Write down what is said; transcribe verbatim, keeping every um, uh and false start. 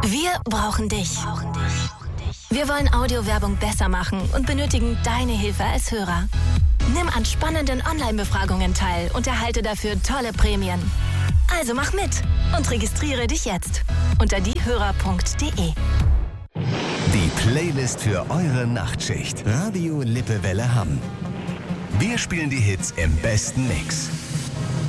Wir brauchen dich. Wir wollen Audiowerbung besser machen und benötigen deine Hilfe als Hörer. Nimm an spannenden Online-Befragungen teil und erhalte dafür tolle Prämien. Also mach mit und registriere dich jetzt unter diehörer punkt de. Die Playlist für eure Nachtschicht. Radio Lippewelle Hamm. Wir spielen die Hits im besten Mix.